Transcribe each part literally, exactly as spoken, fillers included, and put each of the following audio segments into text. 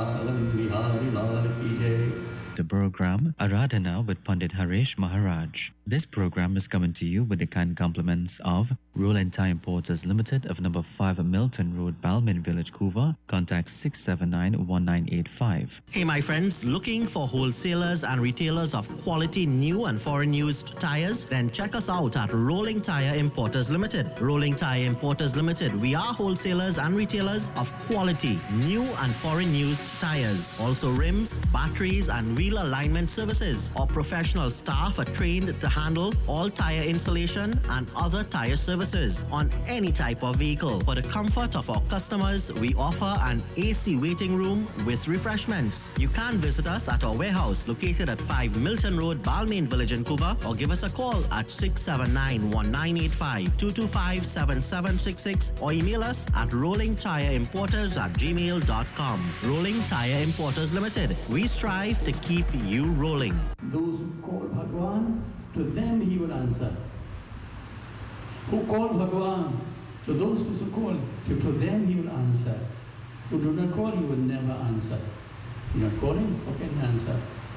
Vrindavan Bihari Lal Ki Jai. The program Aradhana with Pandit Harish Maharaj. This program is coming to you with the kind compliments of Roland Tire Importers Limited of number five Milton Road, Balmain Village, Couva. Contact six seven nine one nine eight five. Hey my friends, looking for wholesalers and retailers of quality new and foreign used tires? Then check us out at Rolling Tire Importers Limited. Rolling Tire Importers Limited. We are wholesalers and retailers of quality new and foreign used tires. Also rims, batteries and wheel alignment services. Our professional staff are trained to handle all tire installation and other tire services on any type of vehicle. For the comfort of our customers, we offer an A C waiting room with refreshments. You can visit us at our warehouse located at five Milton Road, Balmain Village in Couva, or give us a call at six seven nine one nine eight five, two two five seven seven six six, or email us at rolling tire importers at gmail dot com. Rolling Tire Importers Limited. We strive to keep you rolling. Those who call Bhagwan, to them he will answer. Who call Bhagwan, to those who call, to, to them he will answer. Who do not call, he will never answer. You're not calling, how can he answer?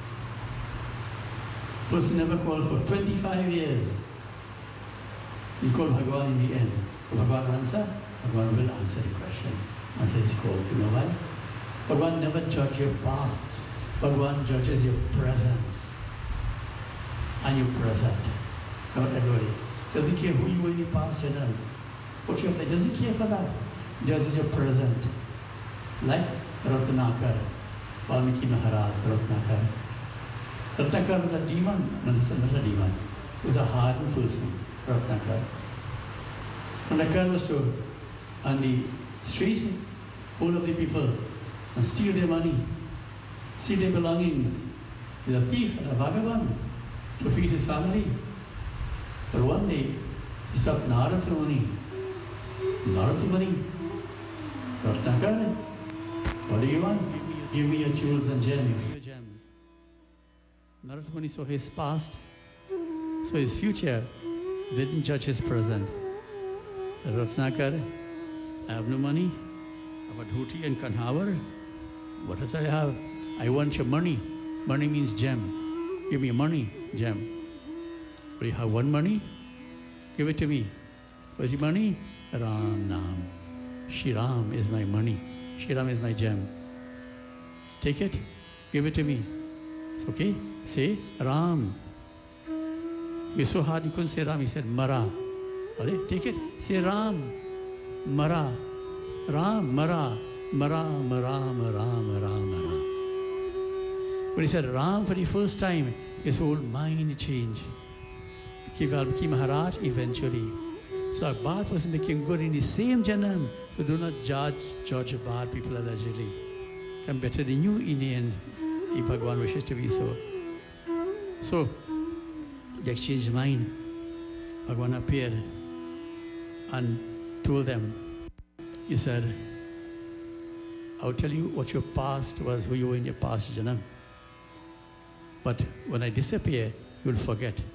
Person never called for twenty-five years. He called Bhagwan in the end. Will Bhagwan answer? Bhagwan will answer the question. Answer his call. You know why? Bhagwan never judges your past. Bhagwan judges your presence and your present. Not everybody. Doesn't care who you were in your past, you know. What you have done. Doesn't care for that. Judges your present. Like Ratnakar, Valmiki Maharaj, Ratnakar. Ratnakar was a demon. No, this was not a demon. He was a hardened person, Ratnakar. Ratnakar was to, on the streets, hold up the people and steal their money, steal their belongings. He's a thief and a vagabond to feed his family. But one day, he stopped Narathmani. Narathmani, Ratnakar, what do you want? Give me, give me your jewels and gems. Give me your gems. Narathmani saw his past, so his future didn't judge his present. Ratnakar, I have no money. I have a dhoti and kanhawar. What else I have? I want your money. Money means gem. Give me money, gem. But you have one money? Give it to me. What's your money? Ram Nam. Shri Ram is my money. Shri Ram is my gem. Take it. Give it to me. It's okay? Say Ram. You're so hard, you couldn't say Ram. He said Mara. Alright, take it. Say Ram. Mara. Ram. Mara. Mara. Mara. Mara. Mara. Mara. When he said Ram for the first time, his whole mind changed. Valmiki Maharaj eventually. So a bad person became good in the same janam. So do not judge, judge bad people allegedly. Come better than you in the end, if Bhagwan wishes to be so. So, they exchanged mind. Bhagwan appeared and told them, he said, I'll tell you what your past was, who you were in your past janam. But when I disappear, you'll forget.